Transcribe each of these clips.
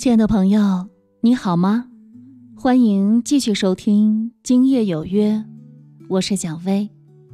亲爱的朋友，你好吗？欢迎继续收听今夜有约，我是小薇。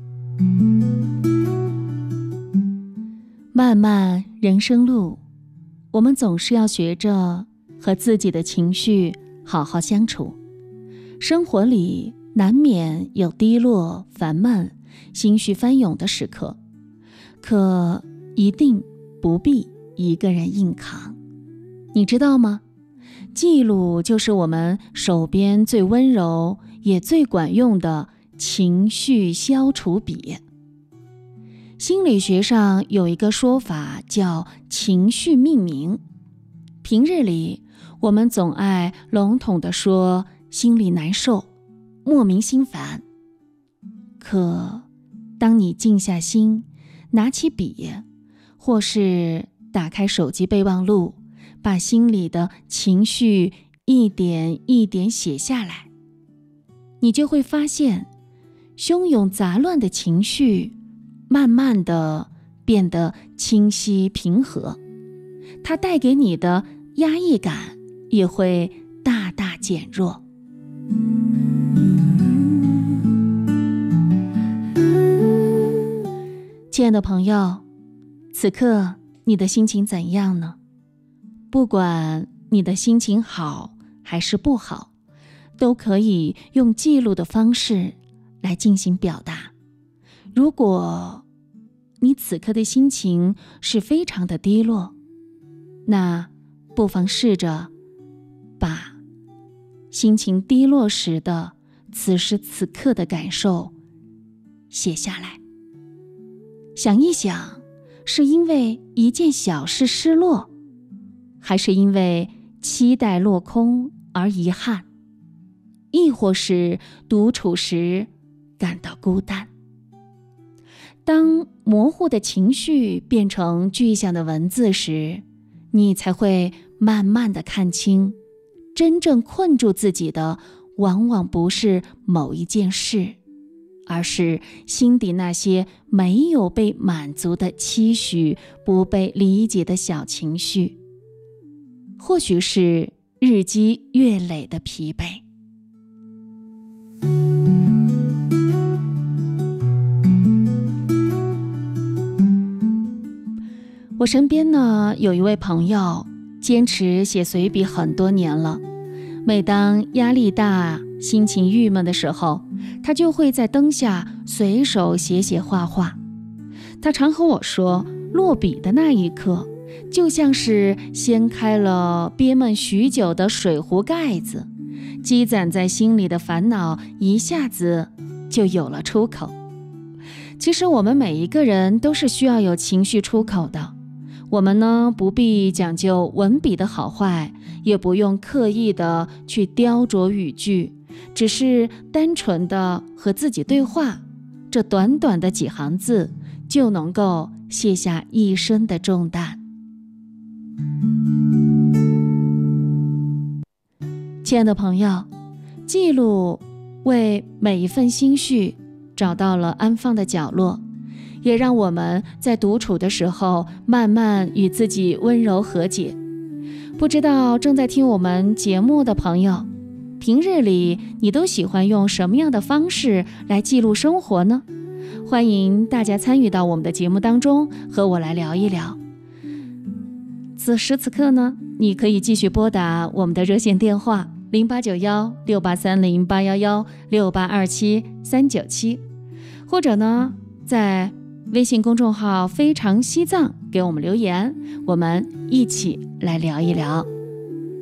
漫漫人生路，我们总是要学着和自己的情绪好好相处。生活里难免有低落、烦闷、心绪翻涌的时刻，可一定不必一个人硬扛。你知道吗？记录就是我们手边最温柔也最管用的情绪消除笔。心理学上有一个说法叫情绪命名。平日里我们总爱笼统地说心里难受，莫名心烦。可当你静下心，拿起笔，或是打开手机备忘录，把心里的情绪一点一点写下来，你就会发现，汹涌杂乱的情绪慢慢的变得清晰平和，它带给你的压抑感也会大大减弱。亲爱的朋友，此刻你的心情怎样呢？不管你的心情好还是不好，都可以用记录的方式来进行表达。如果你此刻的心情是非常的低落，那不妨试着把心情低落时的此时此刻的感受写下来。想一想，是因为一件小事失落，还是因为期待落空而遗憾，亦或是独处时感到孤单？当模糊的情绪变成具象的文字时，你才会慢慢地看清，真正困住自己的往往不是某一件事，而是心底那些没有被满足的期许，不被理解的小情绪，或许是日积月累的疲惫。我身边呢，有一位朋友坚持写随笔很多年了，每当压力大、心情郁闷的时候，他就会在灯下随手写写画画。他常和我说，落笔的那一刻就像是掀开了憋闷许久的水壶盖子，积攒在心里的烦恼一下子就有了出口。其实我们每一个人都是需要有情绪出口的，我们呢，不必讲究文笔的好坏，也不用刻意的去雕琢语句，只是单纯的和自己对话，这短短的几行字就能够卸下一身的重担。亲爱的朋友，记录为每一份心绪找到了安放的角落，也让我们在独处的时候慢慢与自己温柔和解。不知道正在听我们节目的朋友，平日里你都喜欢用什么样的方式来记录生活呢？欢迎大家参与到我们的节目当中，和我来聊一聊。此时此刻呢，你可以继续拨打我们的热线电话089168308116827397，或者呢，在微信公众号非常西藏给我们留言，我们一起来聊一聊。